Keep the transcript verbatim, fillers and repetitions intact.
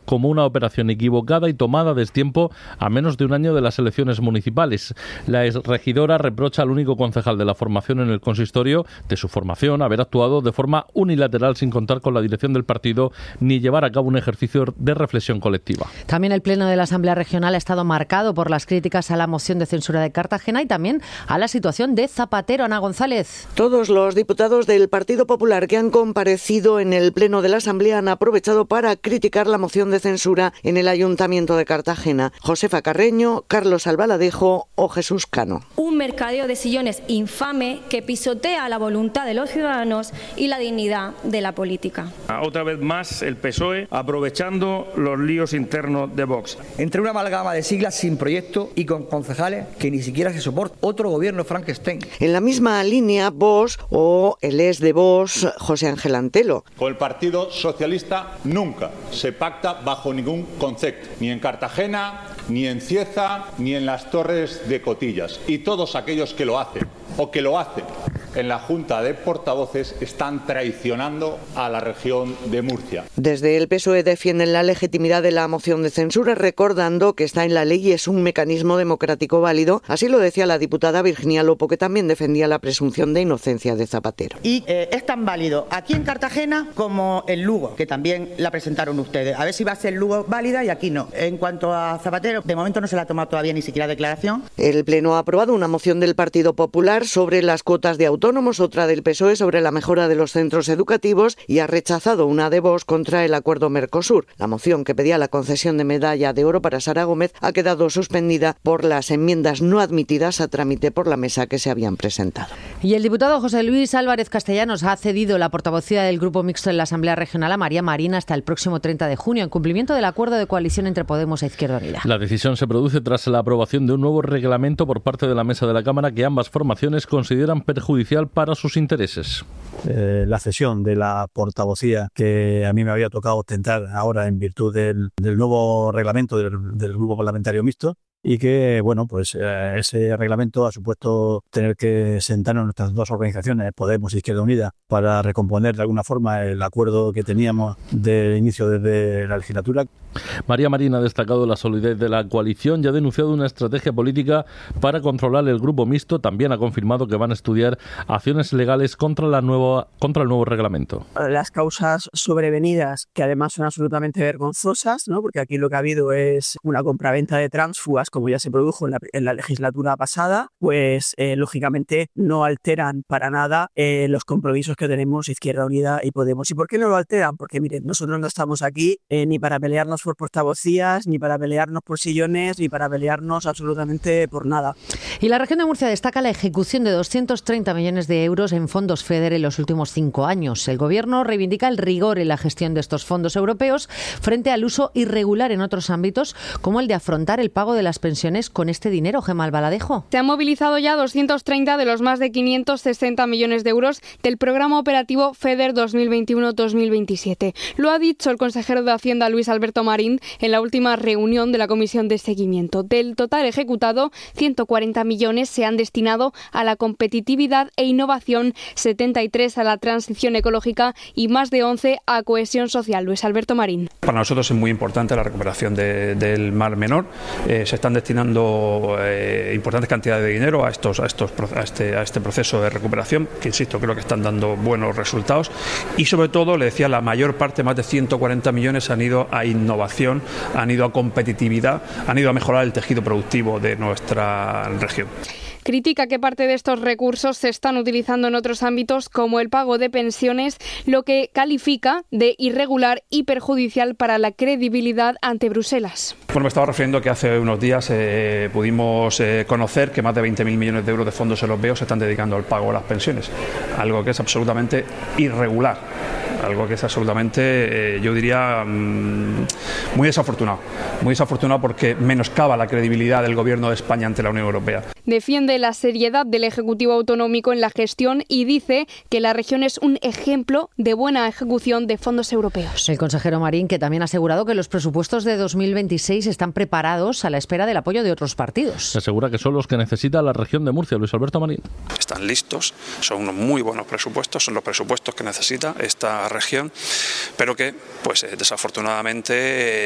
como una operación equivocada y tomada a destiempo a menos de un año de las elecciones municipales. La exregidora reprocha al único concejal de la formación en el consistorio de su formación haber actuado de forma unilateral sin contar con la dirección del partido ni llevar a cabo un ejercicio de reflexión colectiva. También el Pleno de la Asamblea Regional ha estado marcado por las críticas a la moción de censura de Cartagena y también a la situación de Zapatero. Ana González. Todos los diputados del Partido Popular que han comparecido en el Pleno de la Asamblea han aprovechado para criticar la moción de censura en el Ayuntamiento de Cartagena. Josefa Carreño, Carlos Albaladejo o Jesús Cano. Un mercadeo de sillones infame que pisotea la voluntad de los ciudadanos y la dignidad de la política. Otra vez más el P S O E aprovechando los líos internos de Vox. Entre una amalgama de siglas sin proyecto y con concejales que ni siquiera se soporta. Otro gobierno Frankenstein. En la misma línea, Vox o el ex de Vox, José Ángel Antelo. Con el Partido Socialista nunca se pacta bajo ningún concepto, ni en Cartagena, ni en Cieza, ni en las Torres de Cotillas. Y todos aquellos que lo hacen o que lo hacen en la Junta de Portavoces están traicionando a la región de Murcia. Desde el P S O E defienden la legitimidad de la moción de censura, recordando que está en la ley y es un mecanismo democrático válido. Así lo decía la diputada Virginia Lopo, que también defendía la presunción de inocencia de Zapatero. Y eh, es tan válido aquí en Cartagena como en Lugo, que también la presentaron ustedes. A ver si va a ser Lugo válida y aquí no. En cuanto a Zapatero, de momento no se le ha tomado todavía ni siquiera declaración. El Pleno ha aprobado una moción del Partido Popular sobre las cuotas de autónomos, otra del P S O E sobre la mejora de los centros educativos y ha rechazado una de Vox contra el acuerdo Mercosur. La moción que pedía la concesión de medalla de oro para Sara Gómez ha quedado suspendida por las enmiendas no admitidas a trámite por la mesa que se habían presentado. Y el diputado José Luis Álvarez Castellanos ha cedido la portavocía del Grupo Mixto en la Asamblea Regional a María Marín hasta el próximo treinta de junio, en cumplimiento del acuerdo de coalición entre Podemos e Izquierda Unida. La decisión se produce tras la aprobación de un nuevo reglamento por parte de la mesa de la Cámara que ambas formaciones consideran perjudicial para sus intereses. Eh, la cesión de la portavocía que a mí me había tocado ostentar ahora en virtud del, del nuevo reglamento del, del Grupo Parlamentario Mixto, y que, bueno, pues eh, ese reglamento ha supuesto tener que sentarnos nuestras dos organizaciones, Podemos y Izquierda Unida, para recomponer de alguna forma el acuerdo que teníamos del inicio de la legislatura. María Marín ha destacado la solidez de la coalición y ha denunciado una estrategia política para controlar el Grupo Mixto. También ha confirmado que van a estudiar acciones legales contra, la nueva, contra el nuevo reglamento. Las causas sobrevenidas, que además son absolutamente vergonzosas, ¿no? Porque aquí lo que ha habido es una compraventa de tránsfugas, como ya se produjo en la, en la legislatura pasada, pues eh, lógicamente no alteran para nada eh, los compromisos que tenemos Izquierda Unida y Podemos. ¿Y por qué no lo alteran? Porque miren, nosotros no estamos aquí eh, ni para pelearnos por portavocías, ni para pelearnos por sillones, ni para pelearnos absolutamente por nada. Y la región de Murcia destaca la ejecución de doscientos treinta millones de euros en fondos FEDER en los últimos cinco años. El Gobierno reivindica el rigor en la gestión de estos fondos europeos frente al uso irregular en otros ámbitos, como el de afrontar el pago de las pensiones con este dinero. Gemma Albaladejo. Se han movilizado ya doscientos treinta de los más de quinientos sesenta millones de euros del programa operativo FEDER dos mil veintiuno dos mil veintisiete. Lo ha dicho el consejero de Hacienda, Luis Alberto Marín, en la última reunión de la Comisión de Seguimiento. Del total ejecutado, ciento cuarenta millones se han destinado a la competitividad e innovación, setenta y tres a la transición ecológica y más de once a cohesión social. Luis Alberto Marín. Para nosotros es muy importante la recuperación de, del Mar Menor. Eh, se están destinando eh, importantes cantidades de dinero a, estos, a, estos, a, este, a este proceso de recuperación, que insisto, creo que están dando buenos resultados. Y sobre todo, le decía, la mayor parte, más de ciento cuarenta millones, han ido a innovación, han ido a competitividad, han ido a mejorar el tejido productivo de nuestra región. Critica que parte de estos recursos se están utilizando en otros ámbitos como el pago de pensiones, lo que califica de irregular y perjudicial para la credibilidad ante Bruselas. Bueno, me estaba refiriendo que hace unos días eh, pudimos eh, conocer que más de veinte mil millones de euros de fondos europeos se están dedicando al pago de las pensiones, algo que es absolutamente irregular, algo que es absolutamente, eh, yo diría, mmm, muy desafortunado, muy desafortunado porque menoscaba la credibilidad del Gobierno de España ante la Unión Europea. Defiende la seriedad del Ejecutivo Autonómico en la gestión y dice que la región es un ejemplo de buena ejecución de fondos europeos. El consejero Marín, que también ha asegurado que los presupuestos de dos mil veintiséis están preparados a la espera del apoyo de otros partidos. Se asegura que son los que necesita la región de Murcia. Luis Alberto Marín. Están listos, son unos muy buenos presupuestos, son los presupuestos que necesita esta región, pero que, pues desafortunadamente,